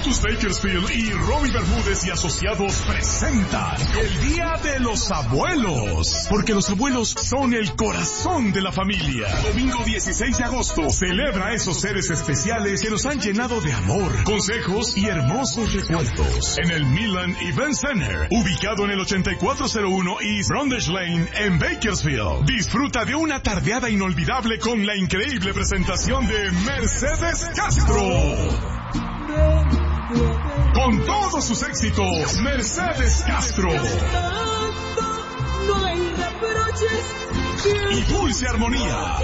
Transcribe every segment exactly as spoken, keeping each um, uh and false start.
Lotus Bakersfield y Romy Bermúdez y Asociados presentan el Día de los Abuelos, porque los abuelos son el corazón de la familia. Domingo dieciséis de agosto, celebra a esos seres especiales que nos han llenado de amor, consejos y hermosos recuerdos en el Milan Event Center, ubicado en el ochenta y cuatro cero uno East Brundage Lane en Bakersfield. Disfruta de una tardeada inolvidable con la increíble presentación de Mercedes Castro. Con todos sus éxitos, Mercedes Castro. No hay reproches. Y Dulce Armonía.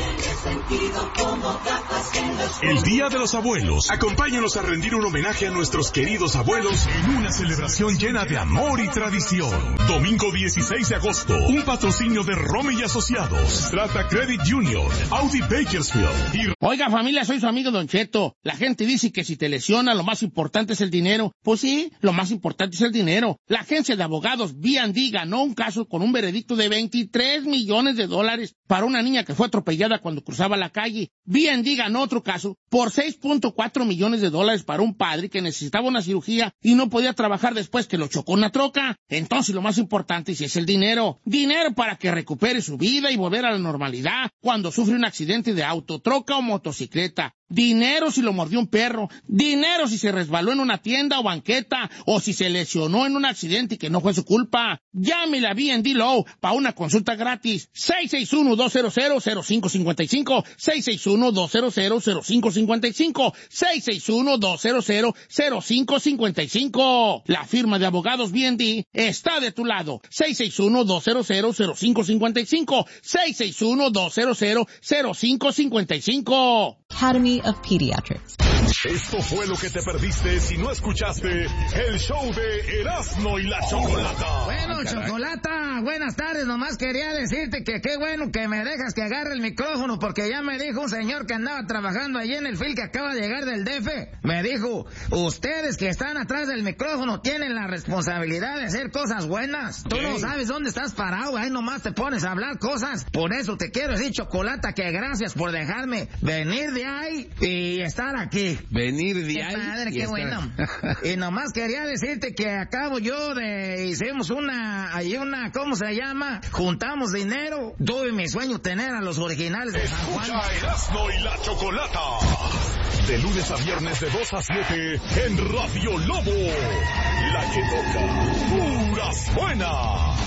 El Día de los Abuelos. Acompáñanos a rendir un homenaje a nuestros queridos abuelos en una celebración llena de amor y tradición. Domingo dieciséis de agosto, un patrocinio de Romy y Asociados, Strata Credit Union, Audi Bakersfield y... Oiga, familia, soy su amigo Don Cheto. La gente dice que si te lesiona lo más importante es el dinero. Pues sí, lo más importante es el dinero. La agencia de abogados B and D ganó un caso con un veredicto de veintitrés millones de dólares para una niña que fue atropellada cuando cruzaba la calle. B and D ganó otro caso por seis punto cuatro millones de dólares para un padre que necesitaba una cirugía y no podía trabajar después que lo chocó una troca. Entonces lo más importante sí es el dinero. Dinero para que recupere su vida y volver a la normalidad cuando sufre un accidente de auto, troca o motocicleta. Dinero si lo mordió un perro. Dinero si se resbaló en una tienda o banqueta o si se lesionó en un accidente y que no fue su culpa. Llámele a B and D Law para una consulta gratis. seis seis uno, dos cero cero, cero cinco cinco cinco, seis seis uno, dos cero cero, cero cinco cinco cinco, seis seis uno, dos cero cero, cero cinco cinco cinco. La firma de abogados B and D está de tu lado. seis seis uno, dos cero cero, cero cinco cinco cinco, seis seis uno, dos cero cero, cero cinco cinco cinco. Academy of Pediatrics. Esto fue lo que te perdiste si no escuchaste el show de Erasmo y la Chocolata. Bueno, Chocolata, buenas tardes. Nomás quería decirte que qué bueno que me dejas que agarre el micrófono, porque ya me dijo un señor que andaba trabajando allí en el fil que acaba de llegar del D F. Me dijo, ustedes que están atrás del micrófono tienen la responsabilidad de hacer cosas buenas. Tú no sabes dónde estás parado, ahí nomás te pones a hablar cosas. Por eso te quiero decir, Chocolata, que gracias por dejarme venir de ahí y estar aquí. Venir de qué ahí. Padre, qué bueno. Y nomás quería decirte que acabo yo de... Hicimos una... Ahí una... ¿Cómo se llama? Juntamos dinero. Tuve mi sueño tener a los originales de San Juan. Escucha Erasmo y la Chocolata. De lunes a viernes de dos a siete en Radio Lobo. La que toca puras buenas.